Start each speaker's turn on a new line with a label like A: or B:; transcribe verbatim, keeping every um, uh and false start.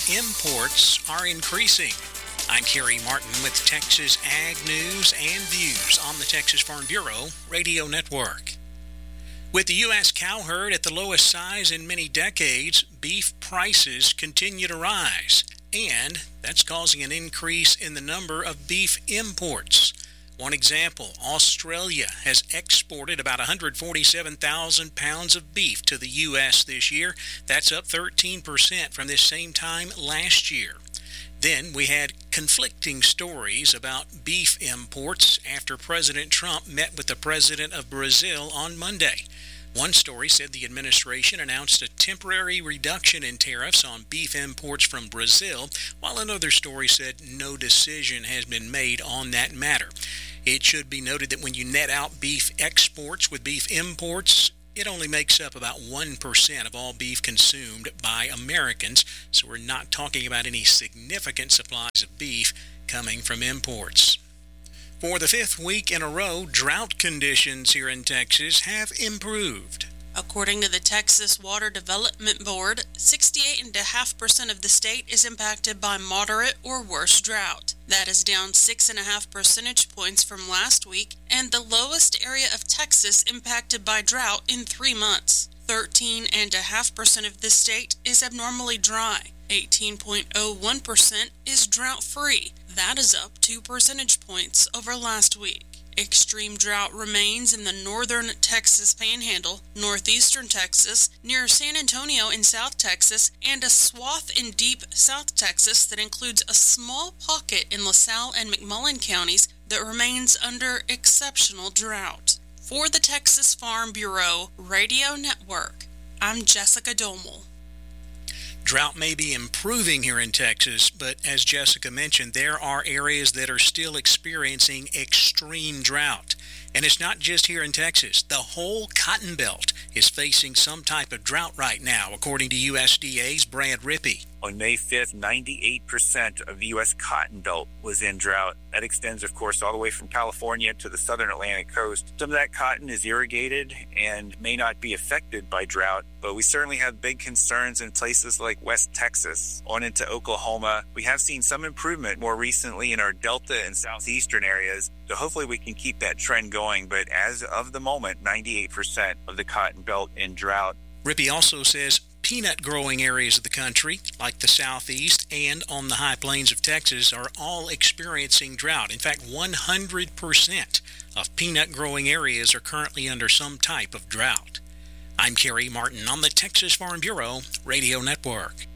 A: beef imports are increasing. I'm Kerry Martin with Texas Ag News and Views on the Texas Farm Bureau Radio Network. With the U S cow herd at the lowest size in many decades, beef prices continue to rise, and that's causing an increase in the number of beef imports. One example, Australia has exported about one hundred forty-seven thousand pounds of beef to the U S this year. That's up thirteen percent from this same time last year. Then we had conflicting stories about beef imports after President Trump met with the president of Brazil on Monday. One story said the administration announced a temporary reduction in tariffs on beef imports from Brazil, while another story said no decision has been made on that matter. It should be noted that when you net out beef exports with beef imports, it only makes up about one percent of all beef consumed by Americans, so we're not talking about any significant supplies of beef coming from imports. For the fifth week in a row, drought conditions here in Texas have improved.
B: According to the Texas Water Development Board, sixty-eight point five percent of the state is impacted by moderate or worse drought. That is down six point five percentage points from last week and the lowest area of Texas impacted by drought in three months. thirteen point five percent of the state is abnormally dry. eighteen point zero one percent is drought-free. That is up two percentage points over last week. Extreme drought remains in the northern Texas Panhandle, northeastern Texas, near San Antonio in South Texas, and a swath in deep South Texas that includes a small pocket in LaSalle and McMullen counties that remains under exceptional drought. For the Texas Farm Bureau Radio Network, I'm Jessica Domel.
A: Drought may be improving here in Texas, but as Jessica mentioned, there are areas that are still experiencing extreme drought. And it's not just here in Texas. The whole Cotton Belt is facing some type of drought right now, according to U S D A's Brad Rippey.
C: On May fifth, ninety-eight percent of the U S Cotton Belt was in drought. That extends, of course, all the way from California to the southern Atlantic coast. Some of that cotton is irrigated and may not be affected by drought, but we certainly have big concerns in places like West Texas, on into Oklahoma. We have seen some improvement more recently in our Delta and southeastern areas, so hopefully we can keep that trend going. But as of the moment, ninety-eight percent of the Cotton Belt in drought.
A: Rippey also says peanut growing areas of the country, like the southeast and on the high plains of Texas, are all experiencing drought. In fact, one hundred percent of peanut growing areas are currently under some type of drought. I'm Kerry Martin on the Texas Farm Bureau Radio Network.